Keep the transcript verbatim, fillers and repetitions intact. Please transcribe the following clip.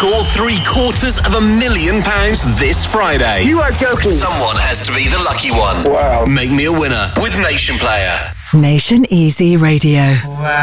score three quarters of a million pounds this Friday. You are joking. Someone has to be the lucky one. Wow. Make me a winner with Nation Player. Nation Easy Radio. Wow.